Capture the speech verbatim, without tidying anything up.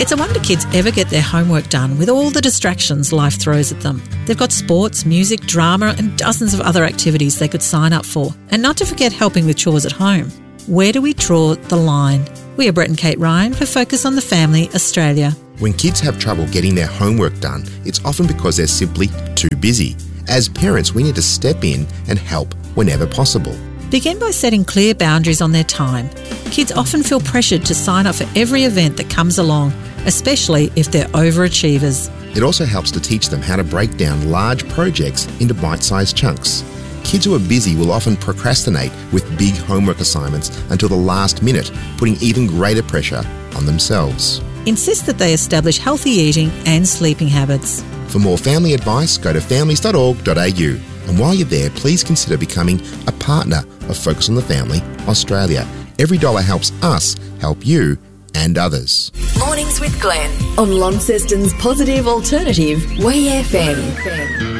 It's a wonder kids ever get their homework done with all the distractions life throws at them. They've got sports, music, drama and dozens of other activities they could sign up for. And not to forget helping with chores at home. Where do we draw the line? We are Brett and Kate Ryan for Focus on the Family Australia. When kids have trouble getting their homework done, it's often because they're simply too busy. As parents, we need to step in and help whenever possible. Begin by setting clear boundaries on their time. Kids often feel pressured to sign up for every event that comes along, especially if they're overachievers. It also helps to teach them how to break down large projects into bite-sized chunks. Kids who are busy will often procrastinate with big homework assignments until the last minute, putting even greater pressure on themselves. Insist that they establish healthy eating and sleeping habits. For more family advice, go to families dot org dot a u. And while you're there, please consider becoming a partner of Focus on the Family Australia. Every dollar helps us help you and others. Mornings with Glenn on Launceston's positive alternative, Way F M.